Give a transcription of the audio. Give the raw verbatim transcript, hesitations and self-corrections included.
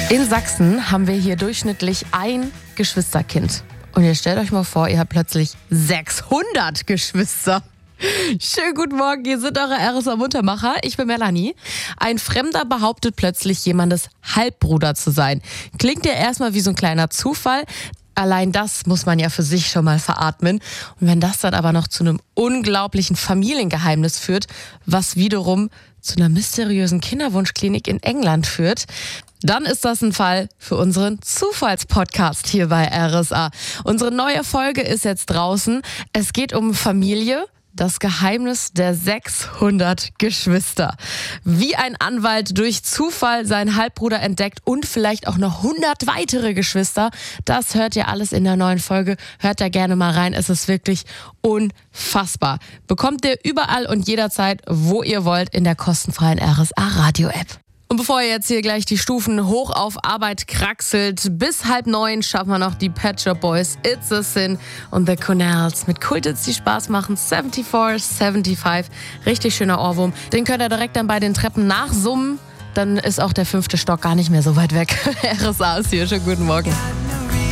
In Sachsen haben wir hier durchschnittlich ein Geschwisterkind. Und ihr stellt euch mal vor, ihr habt plötzlich sechshundert Geschwister. Schönen guten Morgen, hier sind eure R S A-Muntermacher. Ich bin Melanie. Ein Fremder behauptet plötzlich, jemandes Halbbruder zu sein. Klingt ja erstmal wie so ein kleiner Zufall. Allein das muss man ja für sich schon mal veratmen. Und wenn das dann aber noch zu einem unglaublichen Familiengeheimnis führt, was wiederum zu einer mysteriösen Kinderwunschklinik in England führt, dann ist das ein Fall für unseren Zufallspodcast hier bei R S A. Unsere neue Folge ist jetzt draußen. Es geht um Familie, das Geheimnis der sechshundert Geschwister. Wie ein Anwalt durch Zufall seinen Halbbruder entdeckt und vielleicht auch noch hundert weitere Geschwister. Das hört ihr alles in der neuen Folge. Hört da gerne mal rein. Es ist wirklich unfassbar. Bekommt ihr überall und jederzeit, wo ihr wollt, in der kostenfreien R S A-Radio-App. Und bevor ihr jetzt hier gleich die Stufen hoch auf Arbeit kraxelt, bis halb neun schaffen wir noch die Pet Shop Boys, It's a Sin und The Cornells mit Kultits, die Spaß machen, vierundsiebzig, fünfundsiebzig. Richtig schöner Ohrwurm. Den könnt ihr direkt dann bei den Treppen nachsummen. Dann ist auch der fünfte Stock gar nicht mehr so weit weg. R S A ist hier. Schönen guten Morgen.